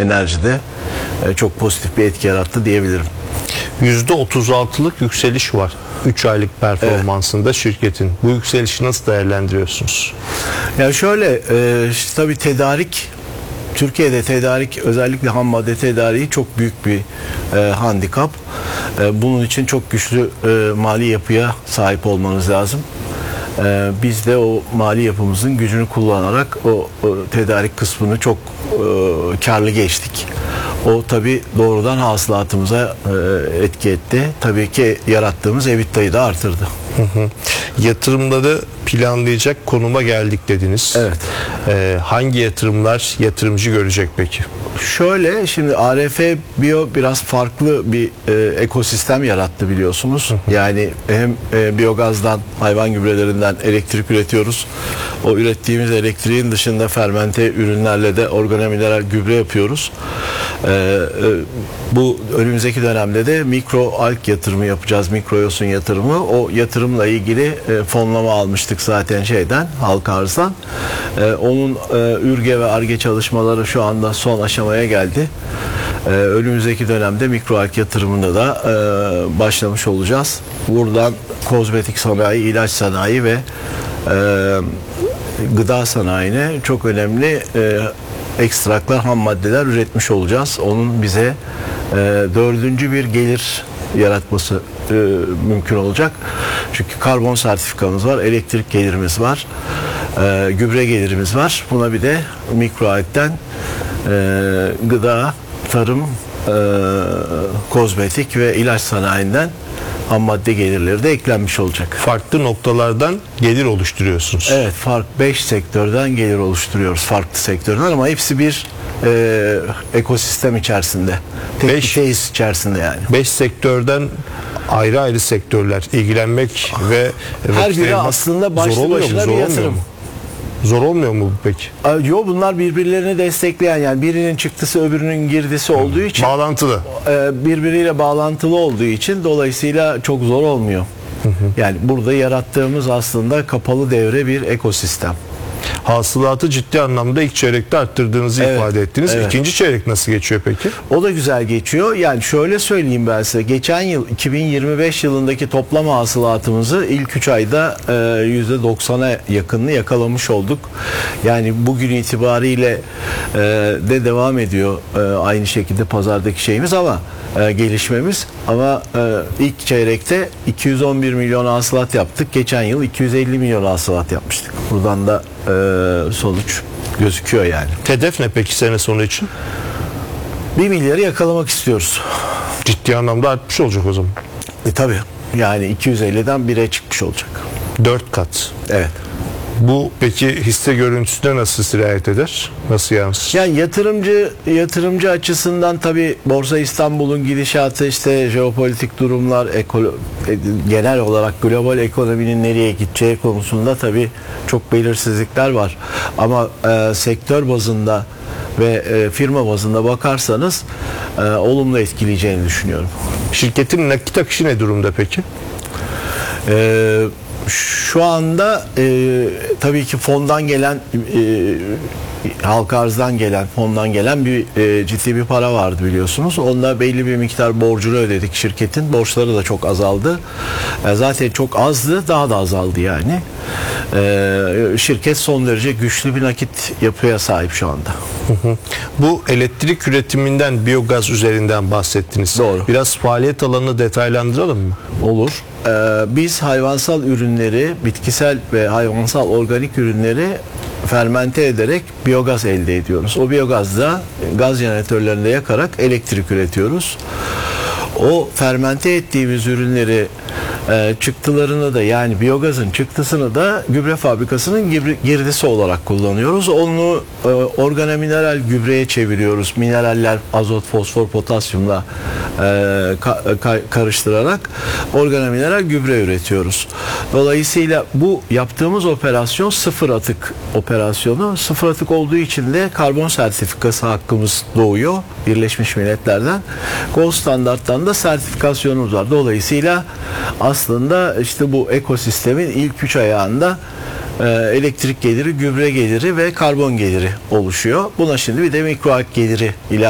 enerjide çok pozitif bir etki yarattı diyebilirim. %36'lık yükseliş var 3 aylık performansında şirketin. Bu yükselişi nasıl değerlendiriyorsunuz? Yani şöyle, tabii Türkiye'de tedarik, özellikle ham madde tedariği çok büyük bir handikap. Bunun için çok güçlü mali yapıya sahip olmanız lazım. Biz de o mali yapımızın gücünü kullanarak o tedarik kısmını çok karlı geçtik. O tabii doğrudan hasılatımıza etki etti. Tabii ki yarattığımız EBITDA'yı da artırdı. Yatırımları planlayacak konuma geldik dediniz. Evet. Hangi yatırımlar yatırımcı görecek peki? Şöyle, şimdi ARF Bio biraz farklı bir ekosistem yarattı biliyorsunuz. Yani hem biyogazdan, hayvan gübrelerinden elektrik üretiyoruz. O ürettiğimiz elektriğin dışında fermente ürünlerle de organomineral gübre yapıyoruz. Bu önümüzdeki dönemde de mikro alg yatırımı yapacağız. Mikroyosun yatırımı. O yatırımla ilgili fonlama almıştık zaten halka arzdan. Onun ÜRGE ve ARGE çalışmaları şu anda son aşamaya geldi. Önümüzdeki dönemde mikro alg yatırımında da başlamış olacağız. Buradan kozmetik sanayi, ilaç sanayi ve gıda sanayine çok önemli ekstraklar, ham maddeler üretmiş olacağız. Onun bize dördüncü bir gelir yaratması mümkün olacak. Çünkü karbon sertifikamız var, elektrik gelirimiz var, gübre gelirimiz var. Buna bir de mikro algden gıda, tarım, kozmetik ve ilaç sanayinden ham madde gelirleri de eklenmiş olacak. Farklı noktalardan gelir oluşturuyorsunuz. Evet, 5 sektörden gelir oluşturuyoruz, farklı sektörden, ama hepsi bir ekosistem içerisinde. Tek bir tesis içerisinde yani. 5 sektörden ayrı ayrı sektörler ilgilenmek ve her biri aslında başlı başına bir yatırım. Zor olmuyor mu bu peki? Yok, bunlar birbirlerini destekleyen, yani birinin çıktısı öbürünün girdisi olduğu için bağlantılı. Birbiriyle bağlantılı olduğu için dolayısıyla çok zor olmuyor. Yani burada yarattığımız aslında kapalı devre bir ekosistem. Hasılatı ciddi anlamda ilk çeyrekte arttırdığınızı ifade ettiniz. Evet. İkinci çeyrek nasıl geçiyor peki? O da güzel geçiyor. Yani şöyle söyleyeyim ben size. Geçen yıl 2025 yılındaki toplam hasılatımızı ilk 3 ayda %90'a yakınını yakalamış olduk. Yani bugün itibariyle de devam ediyor aynı şekilde pazardaki şeyimiz ama gelişmemiz, ama ilk çeyrekte 211 milyon hasılat yaptık. Geçen yıl 250 milyon hasılat yapmıştık. Buradan da sonuç gözüküyor yani. Hedef ne peki sene sonu için? 1 milyarı yakalamak istiyoruz. Ciddi anlamda artmış olacak o zaman. Tabii. Yani 250'den 1'e çıkmış olacak. 4 kat. Evet. Bu peki hisse görüntüsüne nasıl sirayet eder? Nasıl yansır? Yani yatırımcı açısından tabii Borsa İstanbul'un gidişatı, işte jeopolitik durumlar, genel olarak global ekonominin nereye gideceği konusunda tabii çok belirsizlikler var. Ama sektör bazında ve firma bazında bakarsanız olumlu etkileyeceğini düşünüyorum. Şirketin nakit akışı ne durumda peki? Şu anda tabii ki fondan gelen halka arzdan gelen, fondan gelen bir ciddi bir para vardı biliyorsunuz. Onda belli bir miktar borcunu ödedik şirketin. Borçları da çok azaldı. Zaten çok azdı, daha da azaldı yani. Şirket son derece güçlü bir nakit yapıya sahip şu anda. Bu elektrik üretiminden biyogaz üzerinden bahsettiniz. Doğru. Biraz faaliyet alanını detaylandıralım mı? Olur. Biz hayvansal ürünleri, bitkisel ve hayvansal organik ürünleri fermente ederek biyogaz elde ediyoruz. O biyogazda gaz jeneratörlerinde yakarak elektrik üretiyoruz. O fermente ettiğimiz ürünleri çıktılarını da, yani biyogazın çıktısını da gübre fabrikasının girdisi olarak kullanıyoruz. Onu organomineral gübreye çeviriyoruz. Mineraller, azot, fosfor, potasyumla karıştırarak organomineral gübre üretiyoruz. Dolayısıyla bu yaptığımız operasyon sıfır atık operasyonu. Sıfır atık olduğu için de karbon sertifikası hakkımız doğuyor Birleşmiş Milletler'den. Gold standarttan da sertifikasyonumuz var. Dolayısıyla aslında işte bu ekosistemin ilk 3 ayağında elektrik geliri, gübre geliri ve karbon geliri oluşuyor. Buna şimdi bir de mikroalg geliri ilave